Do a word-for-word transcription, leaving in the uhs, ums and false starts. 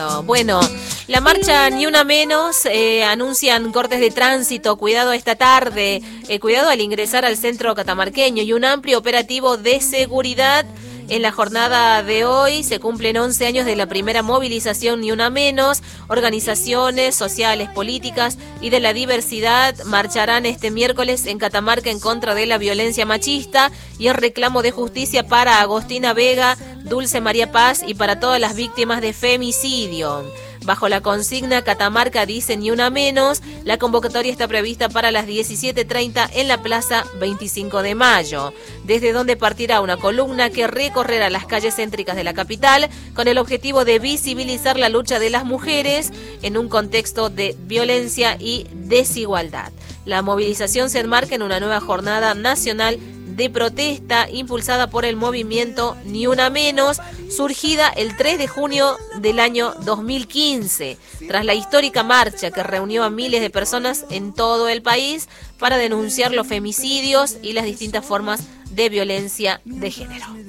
Bueno, la marcha Ni Una Menos, eh, anuncian cortes de tránsito, cuidado esta tarde, eh, cuidado al ingresar al centro catamarqueño y un amplio operativo de seguridad. En la jornada de hoy se cumplen once años de la primera movilización Ni Una Menos. Organizaciones sociales, políticas y de la diversidad marcharán este miércoles en Catamarca en contra de la violencia machista y el reclamo de justicia para Agostina Vega, Dulce María Paz y para todas las víctimas de femicidio. Bajo la consigna Catamarca dice Ni Una Menos, la convocatoria está prevista para las diecisiete treinta en la Plaza veinticinco de mayo, desde donde partirá una columna que recorrerá las calles céntricas de la capital con el objetivo de visibilizar la lucha de las mujeres en un contexto de violencia y desigualdad. La movilización se enmarca en una nueva jornada nacional de protesta impulsada por el movimiento Ni Una Menos, surgida el tres de junio del año dos mil quince, tras la histórica marcha que reunió a miles de personas en todo el país para denunciar los femicidios y las distintas formas de violencia de género.